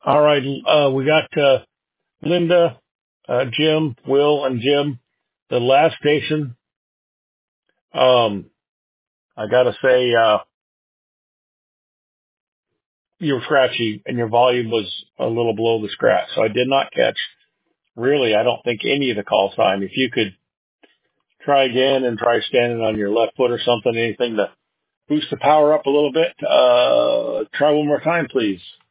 All right. We got Linda, Jim, Will, and Jim. The last station. Um, I gotta say, you were scratchy and your volume was a little below the scratch. So I did not catch really, I don't think any of the call sign. If you could try again and try standing on your left foot or something, anything to boost the power up a little bit. Try one more time, please.